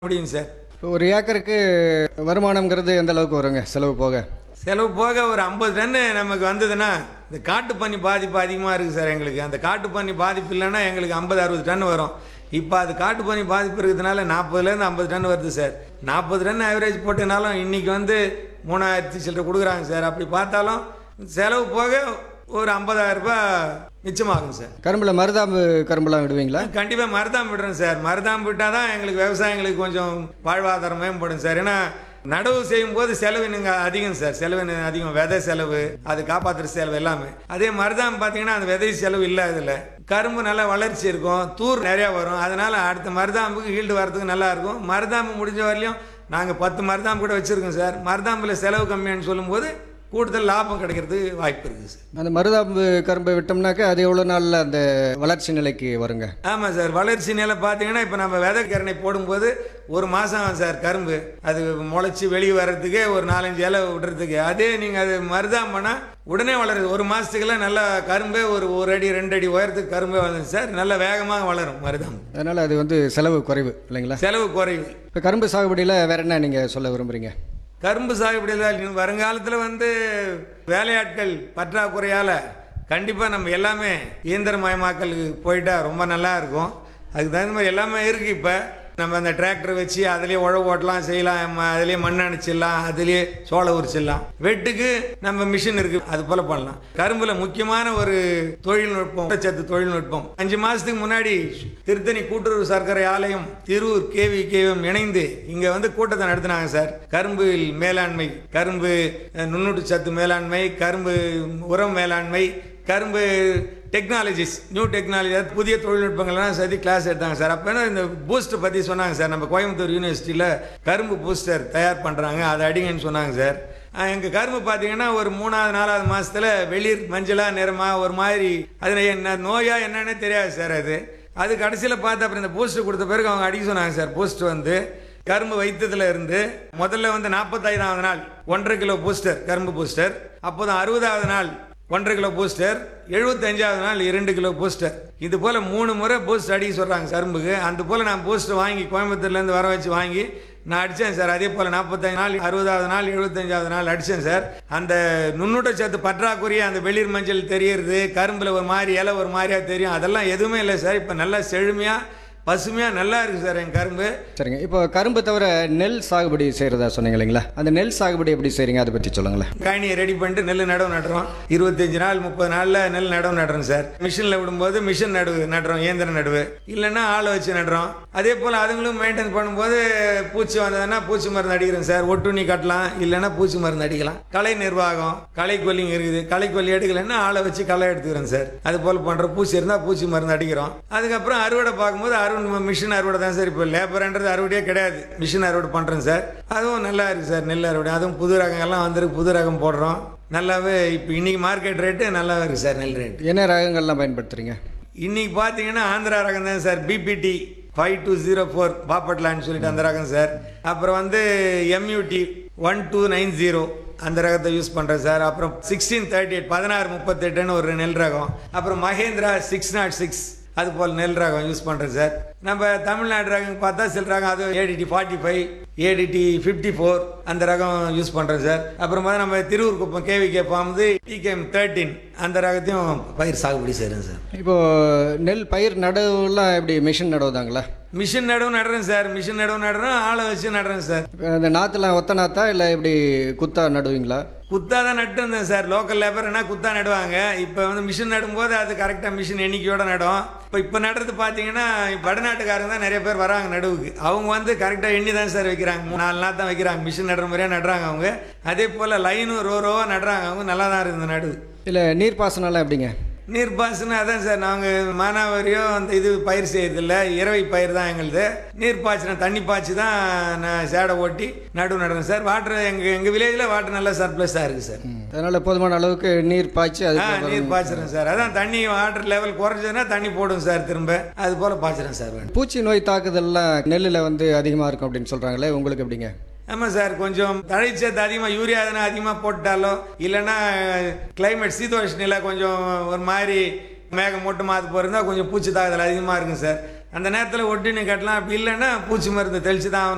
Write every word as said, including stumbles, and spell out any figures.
முடியும் சார். ஒரு ஏக்கருக்கு வருமானம்ங்கிறது எந்த அளவுக்கு வருங்க செலவு போக? செலவு போக ஒரு ஐம்பது டன்னு நமக்கு வந்ததுன்னா, இந்த காட்டு பன்னி பாதிப்பு அதிகமாக இருக்குது சார் எங்களுக்கு. அந்த காட்டு பன்னி பாதிப்பு இல்லைன்னா எங்களுக்கு ஐம்பது அறுபது டன் வரும். இப்போ அது காட்டு பன்னி பாதிப்பு இருக்கிறதுனால நாற்பதுலேருந்து ஐம்பது டன் வருது சார். நாற்பது டன் ஆவரேஜ் போட்டனாலும் இன்றைக்கி வந்து மூணாயிரத்தி சில்லரை கொடுக்குறாங்க சார். அப்படி பார்த்தாலும் செலவு போக ஒரு ஐம்பதாயிரம் ரூபாய் மிச்சமாகும் சார். கரும்பில் மருதாம்பு கரும்புலாம் விடுவீங்களா? கண்டிப்பாக மருதாம்பு விடுறேன் சார். மருதாம்பு விட்டால் தான் எங்களுக்கு விவசாயிங்களுக்கு கொஞ்சம் வாழ்வாதாரம் மேம்படும் சார். ஏன்னா நடவு செய்யும் போது செலவு நீங்கள் அதிகம் சார். செலவு அதிகம், விதை செலவு, அது காப்பாற்றுற செலவு எல்லாமே. அதே மருதாம்பு பார்த்தீங்கன்னா அந்த விதை செலவு இல்லை. அதில் கரும்பு நல்லா வளர்ச்சி இருக்கும், தூர் நிறையா வரும். அதனால் அடுத்த மருதாம்புக்கு ஈல்டு வரதுக்கு நல்லா இருக்கும். மருதாம்பு முடிஞ்ச வரலையும் நாங்கள் பத்து மருதாம்பு கூட வச்சுருக்கோம் சார். மருதாம்பில் செலவு கம்மியானு சொல்லும்போது கூடுதல் லாபம் கிடைக்கிறதுக்கு வாய்ப்பு இருக்குது சார். அந்த மருதாம்பு கரும்பை விட்டோம்னாக்கா அது எவ்வளோ நாளில் அந்த வளர்ச்சி நிலைக்கு வருங்க? ஆமாம் சார், வளர்ச்சி நிலை பார்த்தீங்கன்னா இப்போ நம்ம விதை கரணை போடும்போது ஒரு மாதம் ஆகும் சார் கரும்பு அது முளைச்சி வெளியே வர்றதுக்கே, ஒரு நாலஞ்சு இலை விடுறதுக்கு. அதே நீங்கள் அது மருதாம்பனா உடனே வளருது. ஒரு மாதத்துக்குலாம் நல்லா கரும்பே ஒரு ஒரு அடி ரெண்டு அடி உயரத்துக்கு கரும்பே வளருது சார். நல்லா வேகமாக வளரும் மருதாம்பு. அதனால் அது வந்து செலவு குறைவு இல்லைங்களா? செலவு குறைவு. இப்போ கரும்பு சாகுபடியில் வேறு என்ன நீங்கள் சொல்ல விரும்புகிறீங்க? கரும்பு சாகுபடியில் வருங்காலத்தில் வந்து வேலையாட்கள் பற்றாக்குறையால் கண்டிப்பாக நம்ம எல்லாமே இயந்திரமயமாக்கலுக்கு போயிட்டா ரொம்ப நல்லா இருக்கும். அதுக்கு தகுந்த மாதிரி எல்லாமே இருக்குது. இப்போ நம்ம அந்த டிராக்டர் வச்சு அதுலேயே உழவு ஓட்டலாம், செய்யலாம், அதுலேயே மண் அணைச்சிடலாம், அதுலேயே சோளம் உரிச்சிடலாம். வெட்டுக்கு நம்ம மிஷின் இருக்குது, அது போல் பண்ணலாம். கரும்பில் முக்கியமான ஒரு தொழில்நுட்பம் ஊட்டச்சத்து தொழில்நுட்பம். அஞ்சு மாதத்துக்கு முன்னாடி திருத்தணி கூட்டுறவு சர்க்கரை ஆலயம், திருவூர் கேவி கேவியும் இணைந்து இங்கே வந்து கூட்டத்தை நடத்தினாங்க சார். கரும்பு மேலாண்மை, கரும்பு நுண்ணூட்ட சத்து மேலாண்மை, கரும்பு உரம் மேலாண்மை, கரும்பு டெக்னாலஜிஸ், நியூ டெக்னாலஜி, புதிய தொழில்நுட்பங்கள்லாம் சரி கிளாஸ் எடுத்தாங்க சார். அப்போ இந்த பூஸ்டர் பற்றி சொன்னாங்க சார். நம்ம கோயம்புத்தூர் யூனிவர்சிட்டியில் கரும்பு பூஸ்டர் தயார் பண்ணுறாங்க, அதை அடிங்கன்னு சொன்னாங்க சார். எங்கள் கரும்பு பார்த்தீங்கன்னா ஒரு மூணாவது நாலாவது மாதத்தில் வெளிர் மஞ்சளாக நிறமாக ஒரு மாதிரி, அது என்ன நோயா என்னன்னே தெரியாது சார். அது அது கடைசியில் பார்த்து அப்புறம் இந்த பூஸ்டர் கொடுத்த பிறகு அவங்க அடிக்க சொன்னாங்க சார். பூஸ்டர் வந்து கரும்பு வைத்ததுல இருந்து முதல்ல வந்து நாற்பத்தைந்தாவது நாள் ஒன்றரை கிலோ பூஸ்டர், கரும்பு பூஸ்டர். அப்போதான் அறுபதாவது நாள் ஒன்றரை கிலோ பூஸ்டர், எழுபத்தஞ்சாவது நாள் இரண்டு கிலோ பூஸ்டர். இது போல் மூணு முறை பூஸ்ட் அடிக்க சொல்கிறாங்க கரும்புக்கு. அந்த போல் நான் பூஸ்ட் வாங்கி கோயம்புத்தூர்லேருந்து வர வச்சு வாங்கி நான் அடித்தேன் சார். அதே போல் நாற்பத்தஞ்சு நாள், அறுபதாவது நாள், எழுபத்தஞ்சாவது நாள் அடித்தேன் சார். அந்த நுண்ணூட்டச்சத்து பற்றாக்குறைய அந்த வெளிர் மஞ்சள் தெரியுறது, கரும்பில் ஒரு மாதிரி இலை ஒரு மாதிரியாக தெரியும், அதெல்லாம் எதுவுமே இல்லை சார். இப்போ நல்லா செழுமையாக பசுமையாக நல்லா இருக்குது சார் என் கரும்பு. சரிங்க, இப்போ கரும்பு தவிர நெல் சாகுபடி செய்கிறதா சொன்னீங்க இல்லைங்களா? அந்த நெல் சாகுபடி எப்படி செய்கிறீங்க, அதை பற்றி சொல்லுங்களேன். காணியை ரெடி பண்ணிட்டு நெல் நடவு நடுறோம். இருபத்தஞ்சு நாள் முப்பது நாளில் நெல் நடவு நடுறோம் சார். மிஷினில் விடும்போது மிஷின் நடுவு நடுறோம், இயந்திர நடுவு, இல்லைன்னா ஆளை வச்சு நடுறோம். அதே போல் அதுங்களும் மெயின்டைன் பண்ணும்போது பூச்சி வந்ததுன்னா பூச்சி மருந்து அடிக்கிறோம் சார். ஒட்டுண்ணி கட்டலாம், இல்லைன்னா பூச்சி மருந்து அடிக்கலாம். களை நிர்வாகம், களை கொல்லிங்க இருக்குது, களை கொல்லி எடுக்கலைன்னா ஆளை வச்சு களை எடுத்துக்கிறோம் சார். அது போல் பண்ணுறோம். பூச்சி இருந்தால் பூச்சி மருந்து அடிக்கிறோம். அதுக்கப்புறம் அறுவடை பார்க்கும்போது அறுவடை மிஷின் அறுவடை தான் சார். இப்போ லேபர்ன்றது அறுவடையே கிடையாது, மிஷின் அறுவடை பண்ணுறேன் சார். அதுவும் நல்லா இருக்குது சார் நெல் அறுவடை. அதுவும் புது ரகங்கள்லாம் வந்துருக்கு, புது ரகம் போடுறோம். நல்லாவே இப்போ இன்றைக்கி மார்க்கெட் ரேட்டு நல்லா இருக்குது சார் நெல் ரேட்டு. என்ன ரகங்கள்லாம் பயன்படுத்துகிறீங்க? இன்றைக்கி பார்த்தீங்கன்னா ஆந்திரா ரகம் தான் sir. PPT five two zero four பாப்பட்லான்னு சொல்லிட்டு அந்த ரகம் சார். அப்புறம் வந்து MUD one two nine zero அந்த ரகத்தை யூஸ் பண்ணுறேன் சார். அப்புறம் சிக்ஸ்டீன் தேர்ட்டி எயிட் பதினாறு முப்பத்தெட்டுன்னு ஒரு நெல் ரகம். அப்புறம் மகேந்திரா சிக்ஸ் நாட் சிக்ஸ் அது போல் நெல் ரகம் யூஸ் பண்ணுறேன் சார். நம்ம தமிழ்நாடு ரகம் பார்த்தா சில ரகம் அது ADT forty five, ADT fifty four அந்த ரகம் யூஸ் பண்ணுறேன் சார். அப்புறமா நம்ம திருவூர் குப்பம் கேவிகே ஃபார்ம் டிகேஎம் தேர்ட்டீன் அந்த ரகத்தையும் பயிர் சாகுபடி செய்கிறேன் சார். இப்போது நெல் பயிர் நடவுலாம் எப்படி மிஷின் நடவுதாங்களா? மிஷின் நடவு நடுறேன் சார். மிஷின் நடவு நடுறேன், ஆளை வச்சு நடுறேன் சார். இந்த நாற்றுலாம் ஒத்த நாற்றா இல்லை எப்படி குத்தா நடுவீங்களா? குத்தா தான் நட்டு இருந்தேன் சார். லோக்கல் லேபர்னா குத்தா நடுவாங்க. இப்போ வந்து மிஷின் நடும்போது அது கரெக்டாக மிஷின் எண்ணிக்கையோட நடும். இப்போ இப்போ நடுறது பார்த்தீங்கன்னா வடநாட்டுக்காரங்க தான் நிறைய பேர் வராங்க நடுவுக்கு. அவங்க வந்து கரெக்டாக எண்ணி தான் சார் வைக்கிறாங்க. நாலு நாள் தான் வைக்கிறாங்க. மிஷின் நடுற முறையாக நடுறாங்க அவங்க. அதே போல் லைனும் ரோ ரோவாக நடுறாங்க அவங்க. நல்லா தான் இருக்குது நடுவு. இல்லை நீர்ப்பாசனம்லாம் எப்படிங்க? நீர்ப்பாசனம் அதான் சார். நாங்கள் மானாவாரியோ அந்த இது பயிர் செய்யறதில்ல, இரவை பயிர் தான் எங்களுது. நீர்ப்பாய்ச்சினம் தண்ணி பாய்ச்சி தான் நான் சேடை ஓட்டி நடுவு நடுறேன் சார். வாட்டர் எங்கள் எங்கள் வில்லேஜில் வாட்டர் நல்லா சர்ப்ளஸாக இருக்குது சார். அதனால் போதுமான அளவுக்கு நீர் பாய்ச்சி அது நீர் பாய்ச்சிறேன் சார். அதான் தண்ணி வாட்டர் லெவல் குறைஞ்சதுன்னா தண்ணி போடும் சார் திரும்ப. அது போல் பாய்ச்சிறேன் சார். பூச்சி நோய் தாக்குதல்லாம் நெல்லில் வந்து அதிகமாக இருக்கும் அப்படின்னு சொல்கிறாங்களே, உங்களுக்கு எப்படிங்க? ஆமாம் சார், கொஞ்சம் தழைச்சத்து அதிகமாக யூரியா எதனா அதிகமாக போட்டாலோ இல்லைன்னா கிளைமேட் சீதோஷ நிலை கொஞ்சம் ஒரு மாதிரி மேகம் மூட்டமாக அது போயிருந்தால் கொஞ்சம் பூச்சி தாக்குதல் அதிகமாக இருக்கும் சார். அந்த நேரத்தில் ஒட்டினு கட்டலாம். அப்படி இல்லைன்னா பூச்சி மருந்து தெளித்து தான்